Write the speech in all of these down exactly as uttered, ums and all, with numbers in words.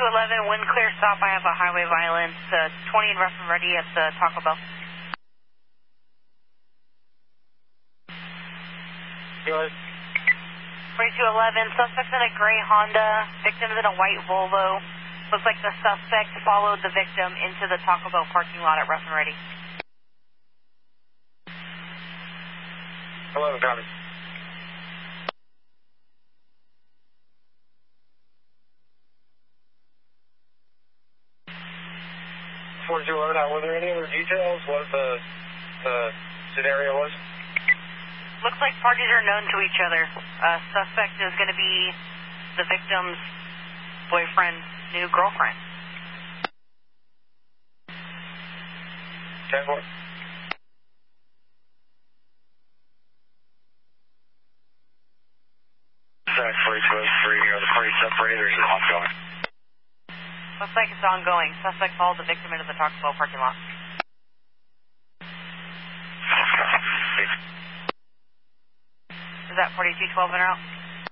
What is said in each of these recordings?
forty-two eleven, wind clear stop. I have a highway violence, uh, twenty and rough and ready at the Taco Bell. Good. forty-two eleven, suspects in a gray Honda, victims in a white Volvo. Looks like the suspect followed the victim into the Taco Bell parking lot at rough and ready. Hello, copy. forty-two eleven, were there any other details what the, the scenario was? Looks like parties are known to each other. Uh, suspect is going to be the victim's boyfriend's new girlfriend. ten four. forty-two oh three, are the parties separated or is it ongoing? Looks like it's ongoing. Suspect followed the victim into the Taco Bell parking lot. Is that forty-two twelve in or out?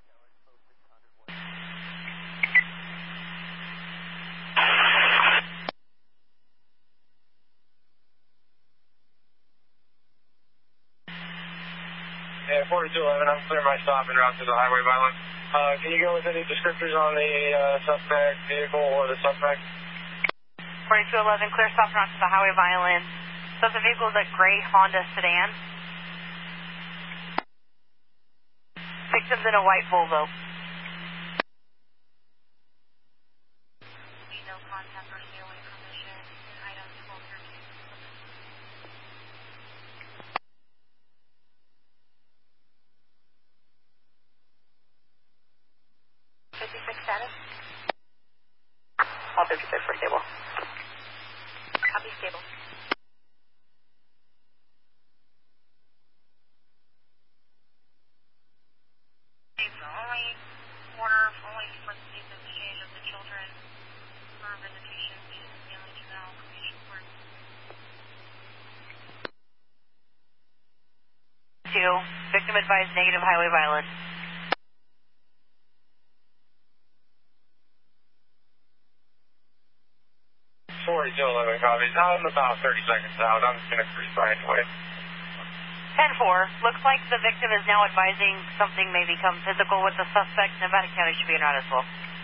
Yeah, forty-two eleven, I'm clear my stop and route to the highway violence. Uh, can you go with any descriptors on the uh, suspect vehicle or the suspect? forty-two eleven, clear stop and route to the highway violence. Suspect vehicle is a gray Honda sedan. Victims in a white Volvo. No contact or stay away from the shed in item twelve thirteen. fifty-six status? All fifty-six for stable. Copy stable. The only order, only for the safe exchange of the children for visitation is the only juvenile information court. Two, victim advised negative highway violence. forty-two eleven copies. I'm about thirty seconds out. I'm just going to cruise by anyway. ten four, looks like the victim is now advising something may become physical with the suspect. Nevada County should be in route as well.